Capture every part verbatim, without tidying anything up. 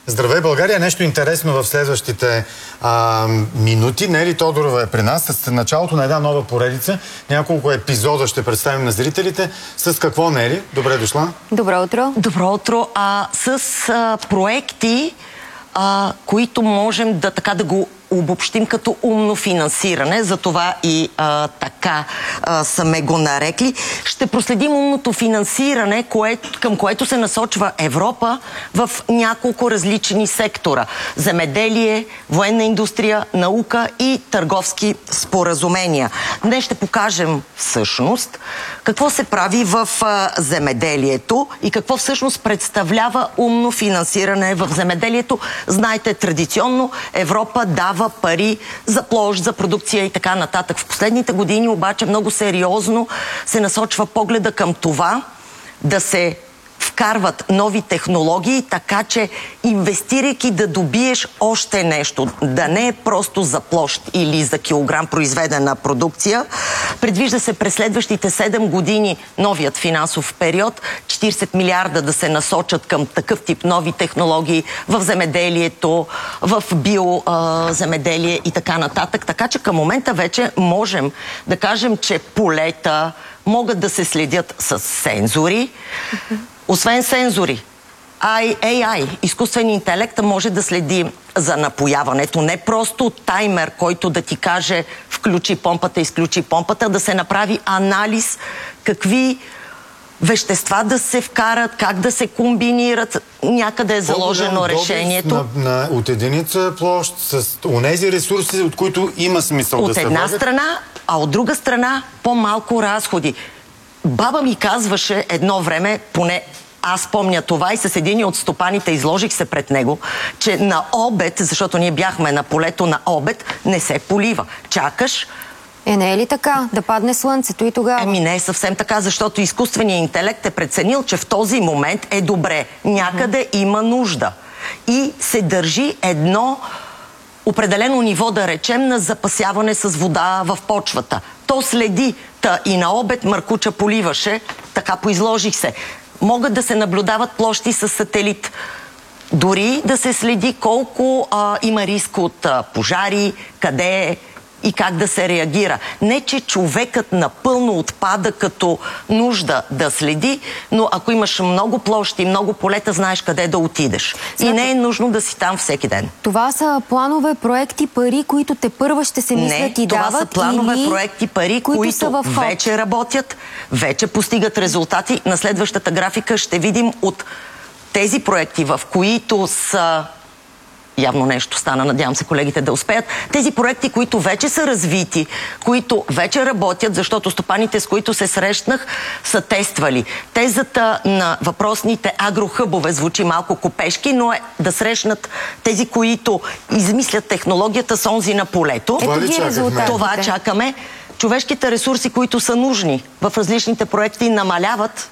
Здравей, България! Нещо интересно в следващите а, минути. Нели Тодорова е при нас с началото на една нова поредица. Няколко епизода ще представим на зрителите. С какво, Нели? Добре дошла. Добро утро. Добро утро. А, с а, проекти, а, които можем да така да го обобщим като умно финансиране, за това и а, така а, сме го нарекли. Ще проследим умното финансиране, кое, към което се насочва Европа в няколко различни сектора. Земеделие, военна индустрия, наука и търговски споразумения. Днес ще покажем всъщност какво се прави в а, земеделието и какво всъщност представлява умно финансиране в земеделието. Знаете, традиционно Европа дава пари за площ, за продукция и така нататък. В последните години обаче много сериозно се насочва погледа към това да се вкарват нови технологии, така че инвестирайки да добиеш още нещо, да не е просто за площ или за килограм произведена продукция. Предвижда се през следващите седем години новият финансов период четиридесет милиарда да се насочат към такъв тип нови технологии в земеделието, в биоземеделие и така нататък. Така че към момента вече можем да кажем, че полета могат да се следят с сензори. Освен сензори, Ей Ай, изкуствен интелект може да следи за напояването. Не просто таймер, който да ти каже включи помпата, изключи помпата, да се направи анализ какви вещества да се вкарат, как да се комбинират. Някъде е заложено решението. На, на, от единица площ с онези ресурси, от които има смисъл от да се една влагат. страна, а от друга страна по-малко разходи. Баба ми казваше едно време, поне аз помня това и с един от стопаните изложих се пред него, че на обед, защото ние бяхме на полето на обед, не се полива. Чакаш. Е, не е ли така? Да падне слънцето и тогава? Еми не е съвсем така, защото изкуственият интелект е преценил, че в този момент е добре. Някъде има нужда. И се държи едно определено ниво, да речем, на запасяване с вода в почвата. То следи. Та и на обед Маркуча поливаше, така поизложих се. Могат да се наблюдават площи с сателит. Дори да се следи колко а, има риск от а, пожари, къде е и как да се реагира. Не, че човекът напълно отпада като нужда да следи, но ако имаш много площи, много полета, знаеш къде да отидеш. И не е нужно да си там всеки ден. Това са планове, проекти, пари, които те първа ще се мислят не, и дават? това са планове, или... проекти, пари, които, които са в вече работят, вече постигат резултати. На следващата графика ще видим от тези проекти, в които са... Явно нещо стана, надявам се колегите да успеят. Тези проекти, които вече са развити, които вече работят, защото стопаните, с които се срещнах, са тествали. Тезата на въпросните агрохъбове звучи малко копешки, но е да срещнат тези, които измислят технологията с онзи на полето. Ето ги резултатите. Това чакаме. Човешките ресурси, които са нужни в различните проекти, намаляват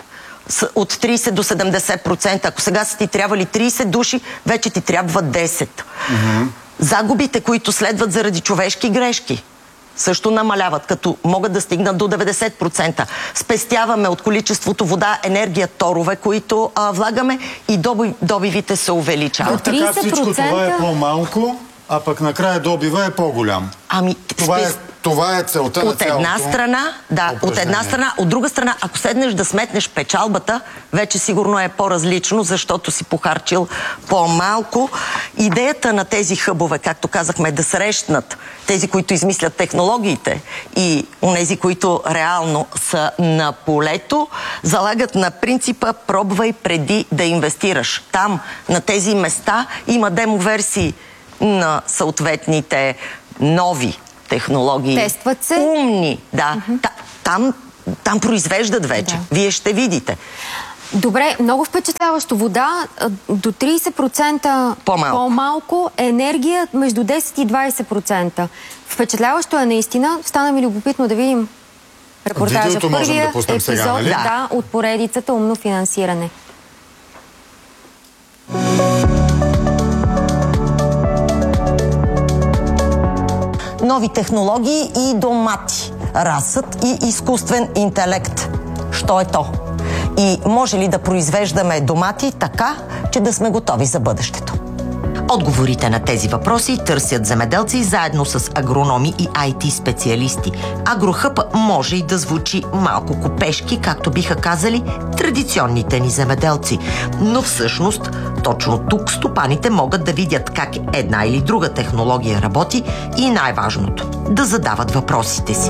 от тридесет до седемдесет процента. Ако сега са ти трябвали тридесет души, вече ти трябва десет. Mm-hmm. Загубите, които следват заради човешки грешки, също намаляват, като могат да стигнат до деветдесет процента. Спестяваме от количеството вода, енергия, торове, които а, влагаме и добив, добивите се увеличават. Как така всичко това е по-малко, а пък накрая добива е по-голям? Ами, това, е, това е целта на от една страна, да, от една страна, от друга страна, ако седнеш да сметнеш печалбата, вече сигурно е по-различно, защото си похарчил по-малко. Идеята на тези хъбове, както казахме, да срещнат тези, които измислят технологиите и онези, които реално са на полето, залагат на принципа пробвай преди да инвестираш. Там, на тези места, има демо-версии на съответните нови технологии. Тестват се? Умни, да. Mm-hmm. Та, там, там произвеждат вече. Да. Вие ще видите. Добре, много впечатляващо. Вода до тридесет процента по-малко. по-малко, енергия между десет и двадесет процента. Впечатляващо е наистина. Стана ми любопитно да видим репортажа в първия да епизод сега, нали? да, от поредицата Умно финансиране. Нови технологии и домати, разсъд и изкуствен интелект. Що е то? И може ли да произвеждаме домати така, че да сме готови за бъдещето? Отговорите на тези въпроси търсят земеделци заедно с агрономи и ай ти специалисти. Агрохъб може и да звучи малко копешки, както биха казали традиционните ни земеделци. Но всъщност, точно тук стопаните могат да видят как една или друга технология работи и най-важното – да задават въпросите си.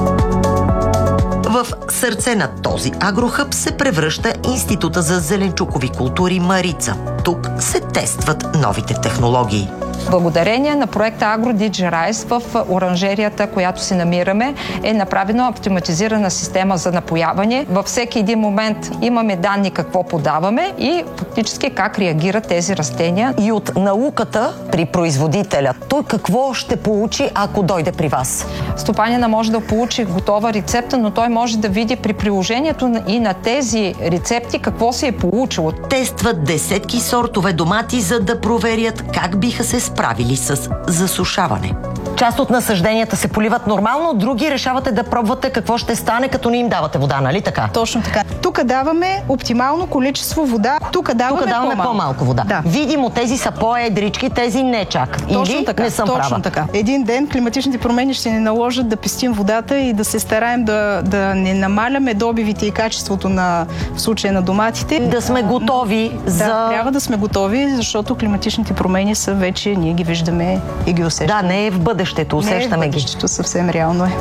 В сърце на този агрохъб се превръща Института за зеленчукови култури Марица. Тук се тестват новите технологии. Благодарение на проекта AgroDigiRice в оранжерията, която се намираме, е направена автоматизирана система за напояване. Във всеки един момент имаме данни какво подаваме и фактически как реагират тези растения. И от науката при производителя, той какво ще получи, ако дойде при вас? Стопанина може да получи готова рецепта, но той може да види при приложението и на тези рецепти какво се е получило. Тестват десетки сортове домати, за да проверят как биха се справили с засушаване. Част от насъжденията се поливат нормално, други решавате да пробвате какво ще стане, като не им давате вода, нали така? Точно така. Тук даваме оптимално количество вода, тук даваме, тук даваме по-малко. по-малко вода. Да. Видимо, тези са по-едрички, тези не чак. Точно Или така, не съм точно права? така. Един ден климатичните промени ще ни наложат да пестим водата и да се стараем да, да не намаляме добивите и качеството на, в случая на доматите. Да сме готови да, за... Да, трябва да сме готови, защото климатичните промени са вече, ние ги виждаме и ги усещаме. Да, не е в бъдещето, усещаме не е в бъдещето, ги. Съвсем реално е.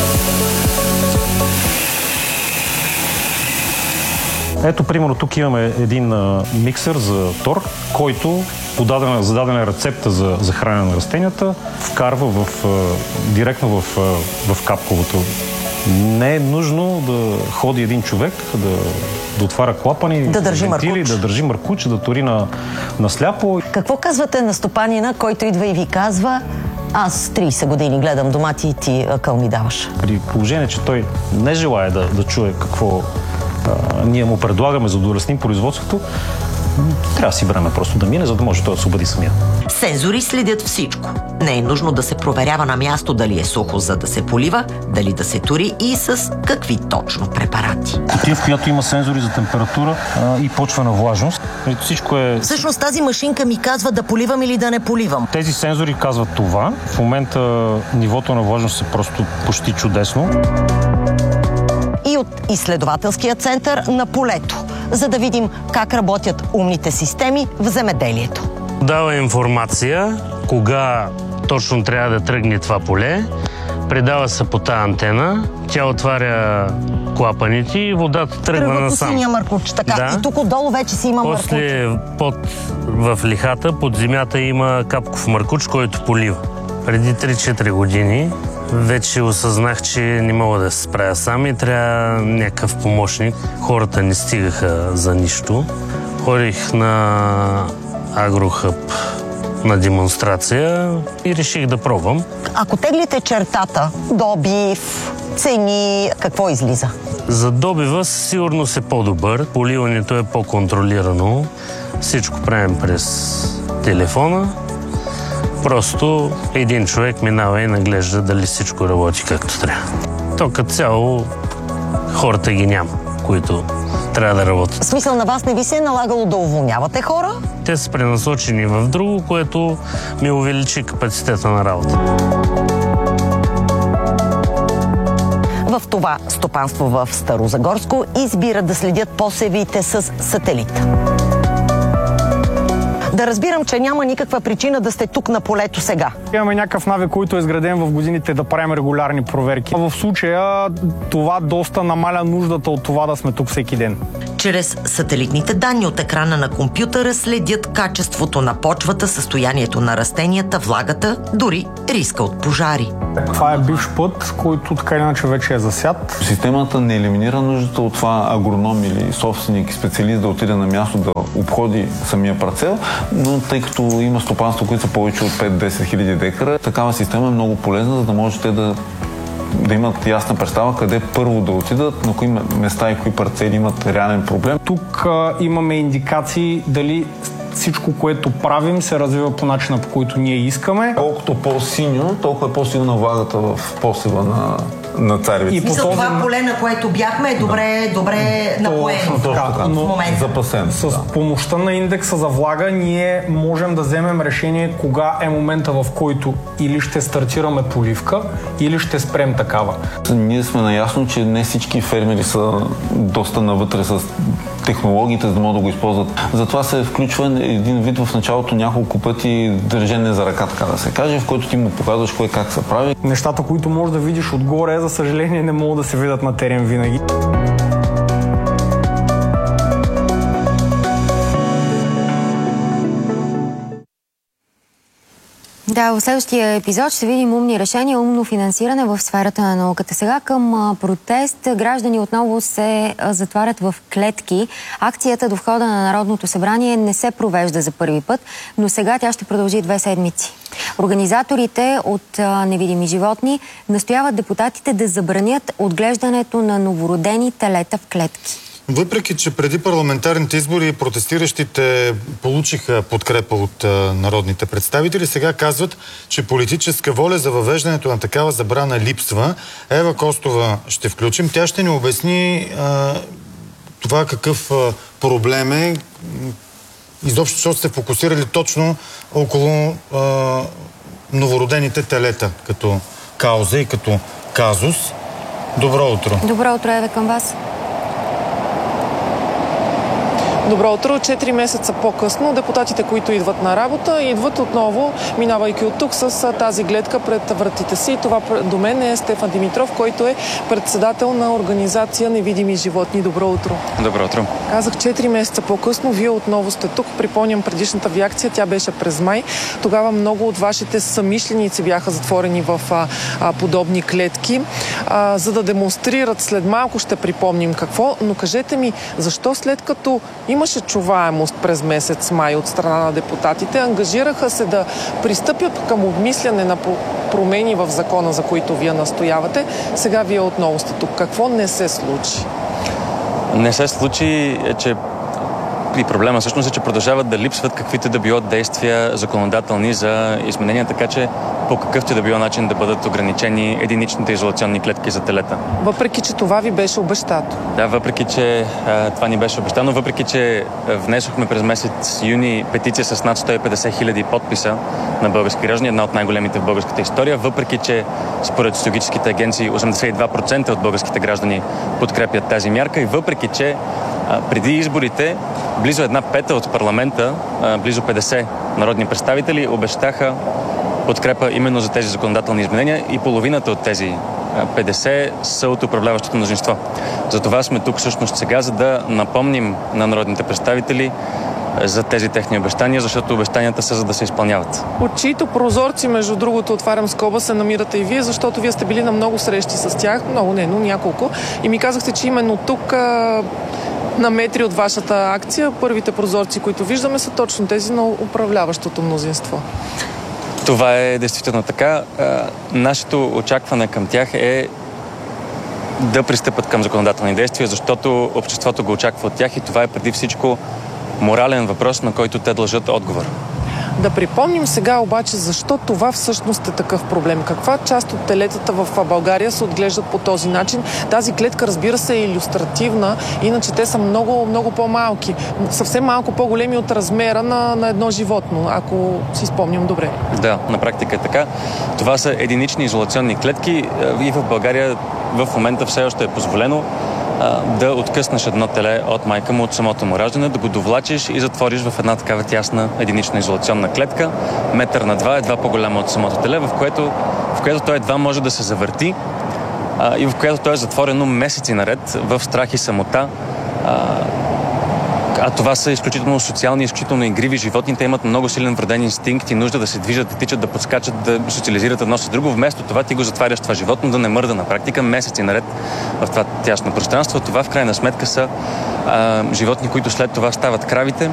Ето, примерно, тук имаме един а, миксер за тор, който подадена, зададена рецепта за, за хранене на растенията, вкарва в, а, директно в, а, в капковото. Не е нужно да ходи един човек, да, да отваря клапани, да държи вентили, маркуч, да държи маркуч, да тори на, на сляпо. Какво казвате на стопанина, който идва и ви казва: аз трийсет години гледам домати и ти акъл ми даваш? При положение, че той не желае да, да чуе какво а, ние му предлагаме, за да улесним производството, трябва да си време просто да мине, за да може той да се обади самия. Сензори следят всичко. Не е нужно да се проверява на място дали е сухо, за да се полива, дали да се тури и с какви точно препарати. Кутия, в която има сензори за температура а, и почвена влажност. Всичко е... Всъщност тази машинка ми казва да поливам или да не поливам. Тези сензори казват това. В момента нивото на влажност е просто почти чудесно. И от изследователския център на полето, за да видим как работят умните системи в земеделието. Дава информация кога точно трябва да тръгне това поле, предава се по тази антена, тя отваря клапаните и водата тръгва насам. Тръгва по синия маркуч, така. Да. И тук отдолу вече си има маркуч. После под, в лихата, под земята има капков маркуч, който полива. Преди три-четири години вече осъзнах, че не мога да се справя сам и трябва някакъв помощник. Хората не стигаха за нищо. Ходих на Агрохъб на демонстрация и реших да пробвам. Ако теглите чертата, добив, цени, какво излиза? За добива сигурно е по-добър. Поливането е по-контролирано. Всичко правим през телефона. Просто един човек минава и наглежда дали всичко работи както трябва. То като цяло хората ги няма, които трябва да работят. В смисъл, на вас не ви се е налагало да уволнявате хора? Те са пренасочени в друго, което ми увеличи капацитета на работа. В това стопанство в Старозагорско избират да следят посевите с сателит. Да разбирам, че няма никаква причина да сте тук на полето сега. Имаме някакъв навик, който е изграден в годините да правим регулярни проверки. В случая това доста намаля нуждата от това да сме тук всеки ден. Чрез сателитните данни от екрана на компютъра следят качеството на почвата, състоянието на растенията, влагата, дори риска от пожари. Това е бивш път, който така или иначе вече е засят. Системата не елиминира нуждата от това агроном или собственик, специалист да отиде на място да обходи самия парцел, но тъй като има стопанства, които са повече от пет-десет хиляди декара, такава система е много полезна, за да може те да да имат ясна представа къде първо да отидат, на кои места и кои парцели имат реален проблем. Тук а, имаме индикации дали всичко, което правим, се развива по начина, по който ние искаме. Колкото по-синьо, толкова е по-силна влагата в посева на, на царевица. И по този... това поле, на което бяхме, е добре, да. добре напоено. Точно така, но запасен. С да. помощта на индекса за влага ние можем да вземем решение кога е момента, в който или ще стартираме поливка, или ще спрем такава. Ние сме наясно, че не всички фермери са доста навътре с технологиите, за да могат да го използват. Затова се включва един вид в началото няколко пъти държене за ръка, така да се каже, в който ти му показваш кое как се прави. Нещата, които можеш да видиш отгоре, за съжаление не могат да се видят на терен винаги. Да, в следващия епизод ще видим умни решения, умно финансиране в сферата на науката. Сега към протест. Граждани отново се затварят в клетки. Акцията до входа на Народното събрание не се провежда за първи път, но сега тя ще продължи две седмици. Организаторите от Невидими животни настояват депутатите да забранят отглеждането на новородени телета в клетки. Въпреки че преди парламентарните избори протестиращите получиха подкрепа от а, народните представители, сега казват, че политическа воля за въвеждането на такава забрана липсва. Ева Костова ще включим. Тя ще ни обясни а, това какъв а, проблем е. Изобщо, защото сте фокусирали точно около а, новородените телета, като кауза и като казус. Добро утро. Добро утро, Ева, към вас. Добро утро. Четири месеца по-късно депутатите, които идват на работа, идват отново, минавайки от тук с тази гледка пред вратите си. Това до мен е Стефан Димитров, който е председател на организация Невидими животни. Добро утро. Добро утро. Казах четири месеца по-късно, вие отново сте тук. Припомням предишната ви акция, тя беше през май. Тогава много от вашите съмишленици бяха затворени в а, а, подобни клетки, а, за да демонстрират. След малко ще припомним какво, но кажете ми, защо след като имаше чуваемост през месец май от страна на депутатите, ангажираха се да пристъпят към обмисляне на промени в закона, за които вие настоявате. Сега вие отново сте тук. Какво не се случи? Не се случи, е, че и проблема всъщност е, че продължават да липсват каквито да било действия законодателни за изменения, така че по какъвто да било начин да бъдат ограничени единичните изолационни клетки за телета. Въпреки че това ви беше обещано? Да, въпреки че а, това ни беше обещано, въпреки че внесохме през месец юни петиция с над сто и петдесет хиляди подписа на български граждани, една от най-големите в българската история, въпреки че според социологическите агенции осемдесет и два процента от българските граждани подкрепят тази мярка и въпреки че а, преди изборите близо една пета от парламента, а, близо петдесет народни представители обещаха подкрепа именно за тези законодателни изменения и половината от тези петдесет са от управляващото мнозинство. Затова сме тук всъщност сега, за да напомним на народните представители за тези техни обещания, защото обещанията са за да се изпълняват. От чиито прозорци, между другото, отварям скоба, се намирате и вие, защото вие сте били на много срещи с тях, много не, но няколко, и ми казахте, че именно тук на метри от вашата акция първите прозорци, които виждаме, са точно тези на управляващото мнозинство. Това е действително така. Нашето очакване към тях е да пристъпят към законодателни действия, защото обществото го очаква от тях и това е преди всичко морален въпрос, на който те дължат отговор. Да припомним сега обаче защо това всъщност е такъв проблем. Каква част от телетата в България се отглеждат по този начин? Тази клетка, разбира се, е илюстративна, иначе те са много, много по-малки. Съвсем малко по-големи от размера на, на едно животно, ако си спомням добре. Да, на практика е така. Това са единични изолационни клетки и в България в момента все още е позволено да откъснеш едно теле от майка му от самото му раждане, да го довлачиш и затвориш в една такава тясна единична изолационна клетка, метър на два, едва по-голяма от самото теле, в което, в което той едва може да се завърти а, и в което той е затворено месеци наред в страх и самота. А, а това са изключително социални, изключително игриви животни. Те имат много силен вроден инстинкт и нужда да се движат, да тичат, да подскачат, да социализират едно с друго. Вместо това ти го затваряш това животно да не мърда на практика месеци наред в това тясно пространство. Това в крайна сметка са а, животни, които след това стават кравите,